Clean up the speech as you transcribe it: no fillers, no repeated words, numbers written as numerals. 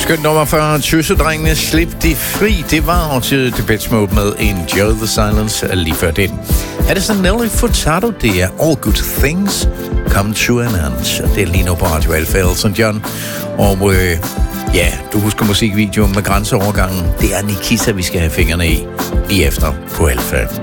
Skønt nummer for Tøsedrengene. Slip de fri. Det var også Depeche Mode med Enjoy the Silence lige før den. Er det så Nelly Furtado? Det er All Good Things Come to an End. Det er lige nu på Radio Alfa, Elton John. Og ja, du husker musikvideoen med grænseovergangen. Det er Nikita, vi skal have fingrene i lige efter på Alfa.